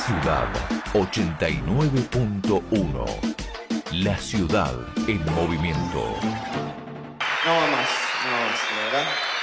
Ciudad 89.1. La ciudad en movimiento. No va más, la verdad.